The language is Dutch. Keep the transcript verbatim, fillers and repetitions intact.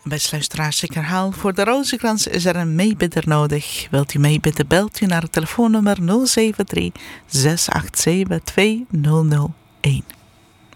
Beste luisteraars, ik herhaal, voor de Rozenkrans is er een meebidder nodig. Wilt u meebidden, belt u naar het telefoonnummer nul zeven drie, zes acht zeven, twee nul nul een.